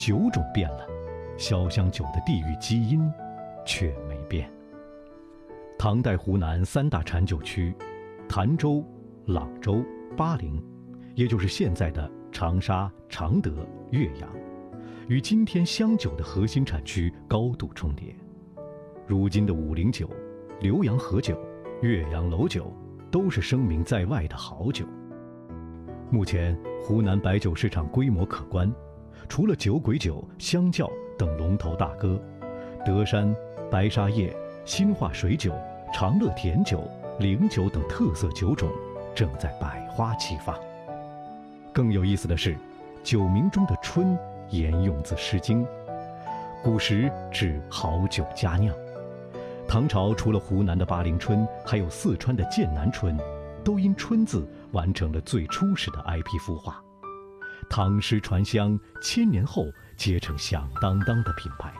酒种变了，潇湘酒的地域基因却没变。唐代湖南三大产酒区，潭州、朗州、巴陵，也就是现在的长沙、常德、岳阳，与今天湘酒的核心产区高度重叠。如今的五陵酒、浏阳河酒、岳阳楼酒都是声名在外的好酒。目前湖南白酒市场规模可观，除了酒鬼酒、香窖等龙头大哥，德山、白沙叶、新化水酒、长乐甜酒、零酒等特色酒种正在百花齐放。更有意思的是，酒名中的春沿用自《诗经》，古时指好酒佳酿。唐朝除了湖南的巴陵春，还有四川的剑南春，都因春字完成了最初始的 IP 孵化。唐诗传香，1000年后结成响当当的品牌。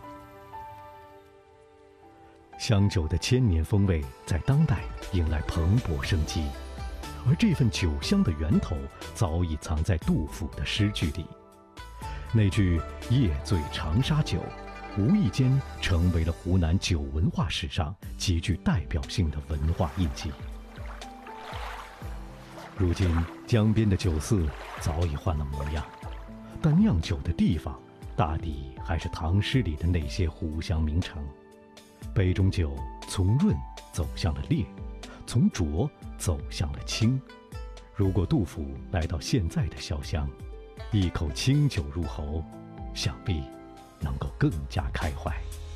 湘酒的1000年风味在当代迎来蓬勃生机，而这份酒香的源头早已藏在杜甫的诗句里。那句“夜醉长沙酒”无意间成为了湖南酒文化史上极具代表性的文化印记。如今江边的酒肆早已换了模样，但酿酒的地方大抵还是唐诗里的那些湖湘名城。杯中酒从润走向了烈，从浊走向了清。如果杜甫来到现在的潇湘，一口清酒入喉，想必能够更加开怀。